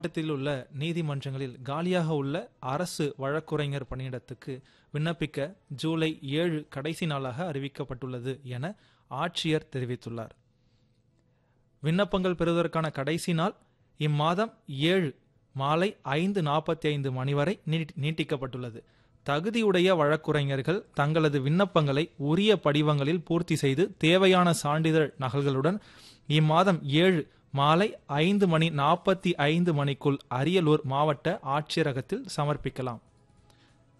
மாவட்டத்தில் உள்ள நீதிமன்றங்களில் காலியாக உள்ள அரசு வழக்குரைஞர் பணியிடத்துக்கு விண்ணப்பிக்க ஜூலை 7 கடைசி நாளாக அறிவிக்கப்பட்டுள்ளது என ஆட்சியர் தெரிவித்துள்ளார். விண்ணப்பங்கள் பெறுவதற்கான கடைசி நாள் இம்மாதம் 7 மாலை 5:45 மணி வரை நீட்டிக்கப்பட்டுள்ளது. தகுதியுடைய வழக்குரைஞர்கள் தங்களது விண்ணப்பங்களை உரிய படிவங்களில் பூர்த்தி செய்து தேவையான சான்றிதழ் நகல்களுடன் இம்மாதம் 7 மாலை 5:45 மணிக்குள் அரியலூர் மாவட்ட ஆட்சியரகத்தில் சமர்ப்பிக்கலாம்.